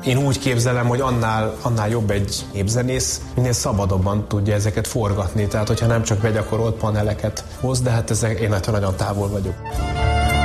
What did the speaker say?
Én úgy képzelem, hogy annál jobb egy népzenész, minél szabadabban tudja ezeket forgatni. Tehát, hogyha nem csak begyakorolt paneleket hoz, de hát én ettől nagyon távol vagyok.